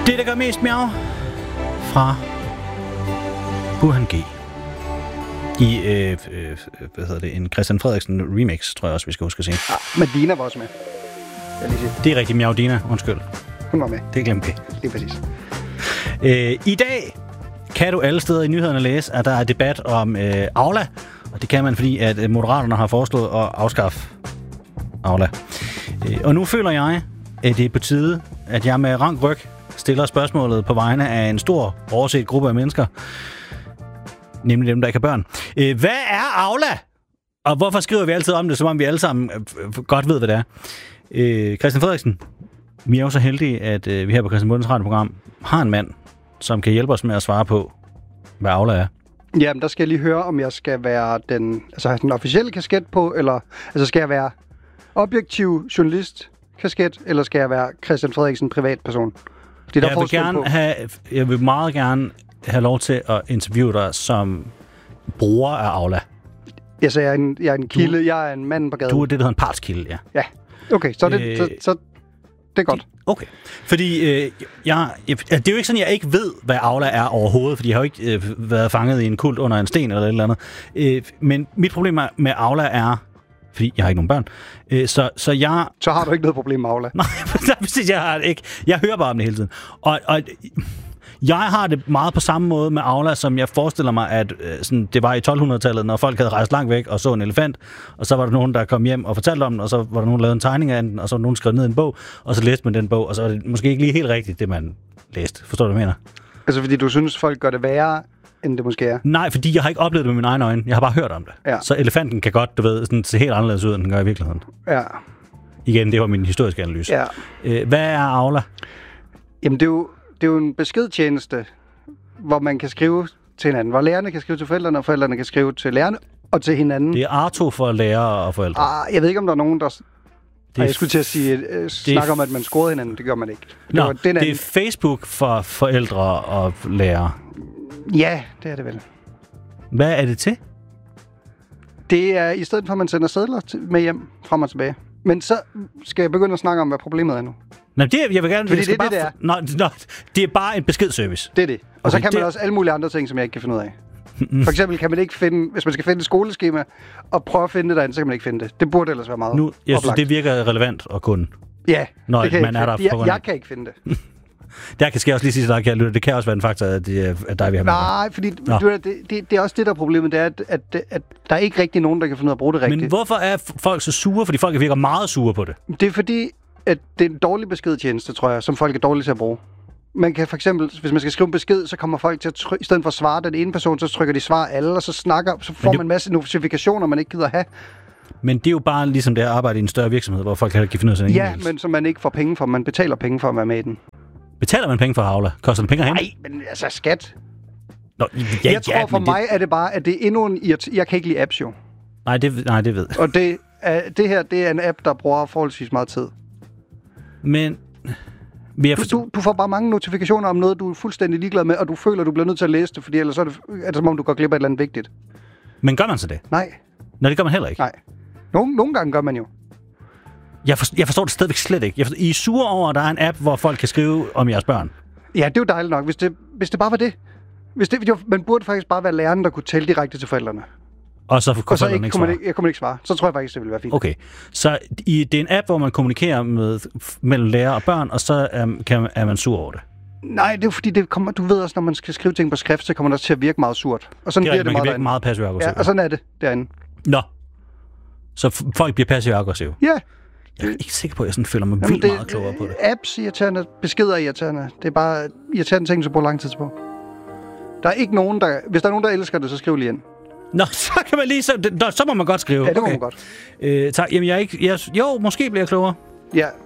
Det, der gør mest miau fra Burhan G. I, en Christian Frederiksen remix, tror jeg også, vi skal huske at se. Ja, men Dina var også med. Det er rigtig miau Dina, undskyld. Hun var med. Det glemte vi. Det er præcis. I dag kan du alle steder i nyhederne læse, at der er debat om Aula. Og det kan man, fordi at Moderaterne har foreslået at afskaffe Aula. Og nu føler jeg, at det er på tide, at jeg med rank ryg stiller spørgsmålet på vegne af en stor overset gruppe af mennesker. Nemlig dem, der ikke har børn. Hvad er Aula? Og hvorfor skriver vi altid om det, som om vi alle sammen godt ved, hvad det er? Christian Frederiksen, vi er jo så heldige, at vi her på Christian Bundens radioprogram har en mand, som kan hjælpe os med at svare på, hvad Aula er. Jamen, der skal jeg lige høre, om jeg skal være den officielle kasket på, eller skal jeg være objektiv journalist kasket, eller skal jeg være Christian Frederiksen privatperson? Jeg vil meget gerne have lov til at interviewe dig som bruger af Aula. Ja, så jeg er en kilde, jeg er en mand på gaden. Du er det, der hedder en partskilde, ja. Ja, okay, så det er godt. Okay, fordi det er jo ikke sådan, jeg ikke ved, hvad Aula er overhovedet, fordi jeg har jo ikke været fanget i en kult under en sten eller et eller andet. Men mit problem med Aula er, fordi jeg har ikke nogen børn, Så har du ikke noget problem med Aula? Nej, præcis, jeg har det ikke. Jeg hører bare om det hele tiden. Og jeg har det meget på samme måde med Aula, som jeg forestiller mig, at sådan, det var i 1200-tallet, når folk havde rejst langt væk og så en elefant, og så var der nogen, der kom hjem og fortalte om den, og så var der nogen, der lavede en tegning af den, og så var der nogen, der skrev ned i en bog, og så læste man den bog, og så var det måske ikke lige helt rigtigt, det man læste. Forstår du, hvad jeg mener? Altså, fordi du synes, folk gør det værre, end det måske er? Nej, fordi jeg har ikke oplevet det med mine egne øjne. Jeg har bare hørt om det. Ja. Så elefanten kan godt, du ved, sådan, se helt anderledes ud, end den gør i virkeligheden. Ja. Igen, det var min historiske analyse. Ja. Hvad er Aula? Jamen, det er jo en beskedtjeneste, hvor man kan skrive til hinanden. Hvor lærerne kan skrive til forældrene, og forældrene kan skrive til lærerne og til hinanden. Det er Arto for lærere og forældre. Jeg ved ikke, om der er nogen, der... Jeg skulle til at sige, snakke om, at man scorede hinanden. Det gør man ikke. Det er Facebook for forældre og lærere. Ja, det er det vel. Hvad er det til? Det er i stedet for, at man sender sedler med hjem, frem og tilbage. Men så skal jeg begynde at snakke om, hvad problemet er nu. Nej, jeg vil gerne... Fordi det er. Det er bare en beskedservice. Det er det. Og så kan man også alle mulige andre ting, som jeg ikke kan finde ud af. For eksempel kan man ikke finde... Hvis man skal finde et skoleskema og prøve at finde det derinde, så kan man ikke finde det. Det burde ellers være meget nu, jeg synes, det virker relevant at kunne. Ja, når det kan man er der jeg kan ikke finde det. Der kan også lige sige til dig, kære lytter, det kan også være en faktor, at dig vi har med. Nej, fordi det er også det, der er problemet, det er, at der er ikke rigtig nogen, der kan finde ud af at bruge det rigtigt. Men hvorfor er folk så sure? Fordi folk virker meget sure på det. Det er fordi, at det er en dårlig beskedtjeneste, tror jeg, som folk er dårlige til at bruge. Man kan for eksempel, hvis man skal skrive en besked, så kommer folk til at i stedet for at svare den ene person, så trykker de svar alle, og så får man en masse notifikationer, man ikke gider have. Men det er jo bare ligesom det at arbejde i en større virksomhed, hvor folk kan finde ud af sådan en e-mails. Ja, men som man ikke får penge for. Man betaler penge for at være med i den. Betaler man penge for Aula? Koster det penge at hente? Nej, men altså skat. Nå, jeg tror for mig er det bare, at det er endnu en jeg kan ikke lide apps jo. Nej, det ved jeg. Og det her, det er en app, der bruger forholdsvis meget tid. Men... Du får bare mange notifikationer om noget, du er fuldstændig ligeglad med, og du føler, du bliver nødt til at læse det, fordi ellers er det som om, du går glip af et eller andet vigtigt. Men gør man så det? Nej. Nå, det gør man heller ikke? Nej. Nogle gange gør man jo. Jeg forstår det stadigvæk slet ikke. I er sure over, at der er en app, hvor folk kan skrive om jeres børn? Ja, det er jo dejligt nok, hvis det bare var det. Man burde faktisk bare være læreren, der kunne tælle direkte til forældrene. Og så kunne man ikke svare. Så tror jeg faktisk, det ville være fint. Okay, så det er en app, hvor man kommunikerer mellem lærer og børn, og så er man sur over det? Nej, det er jo fordi, du ved også, når man skal skrive ting på skrift, så kommer det også til at virke meget surt. Og sådan bliver det man kan virke meget passiv-aggressiv. Ja, og sådan er det derinde. Nå, så folk bliver passiv-aggressive? Ja. Jeg er ikke sikker på, at jeg sådan føler mig vildt meget klogere på det. Apps irriterende, beskeder irriterende. Det er bare irriterende ting, som bruger lang tid på. Der er ikke nogen, hvis der er nogen, der elsker det, så skriv lige ind. Nå, så kan man lige... Så må man godt skrive. Ja, det må man godt. Tak. Jamen, måske bliver jeg klogere. Ja,